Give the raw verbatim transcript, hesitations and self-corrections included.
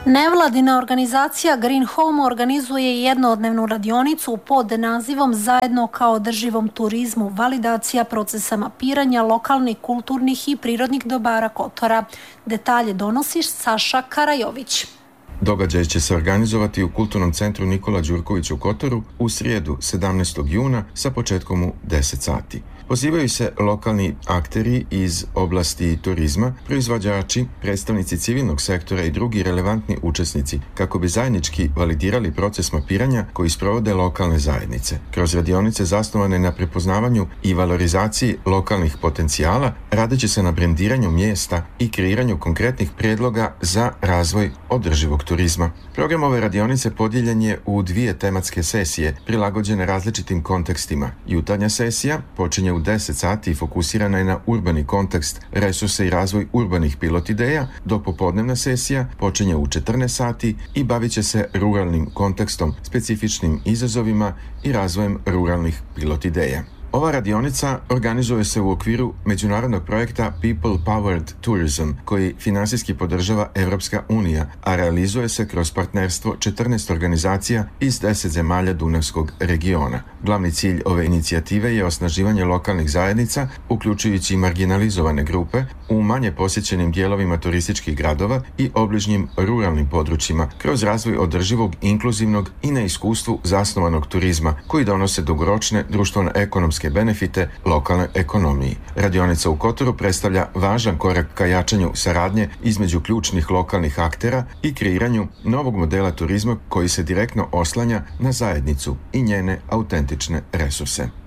Nevladina organizacija Green Home organizuje jednodnevnu radionicu pod nazivom Zajedno kao održivom turizmu, validacija procesa mapiranja lokalnih, kulturnih i prirodnih dobara Kotora. Detalje donosi Saša Karajović. Događaj će se organizovati u Kulturnom centru Nikola Đurković u Kotoru u srijedu sedamnaestog juna sa početkom u deset sati. Pozivaju se lokalni akteri iz oblasti turizma, proizvođači, predstavnici civilnog sektora i drugi relevantni učesnici kako bi zajednički validirali proces mapiranja koji sprovode lokalne zajednice. Kroz radionice zasnovane na prepoznavanju i valorizaciji lokalnih potencijala radeći se na brendiranju mjesta i kreiranju konkretnih prijedloga za razvoj održivog turizma. Program ove radionice podijeljen je u dvije tematske sesije prilagođene različitim kontekstima. Jutarnja sesija počinje u deset sati i fokusirana je na urbani kontekst, resurse i razvoj urbanih pilot ideja, dok popodnevna sesija počinje u četrnaest sati i bavit će se ruralnim kontekstom, specifičnim izazovima i razvojem ruralnih pilot ideja. Ova radionica organizuje se u okviru međunarodnog projekta People Powered Tourism, koji finansijski podržava Evropska unija, a realizuje se kroz partnerstvo četrnaest organizacija iz deset zemalja Dunavskog regiona. Glavni cilj ove inicijative je osnaživanje lokalnih zajednica, uključujući marginalizovane grupe, u manje posjećenim dijelovima turističkih gradova i obližnjim ruralnim područjima, kroz razvoj održivog, inkluzivnog i na iskustvu zasnovanog turizma, koji donose dugoročne društveno-ekonomske benefite lokalnoj ekonomiji. Radionica u Kotoru predstavlja važan korak ka jačanju saradnje između ključnih lokalnih aktera i kreiranju novog modela turizma koji se direktno oslanja na zajednicu i njene autentične resurse.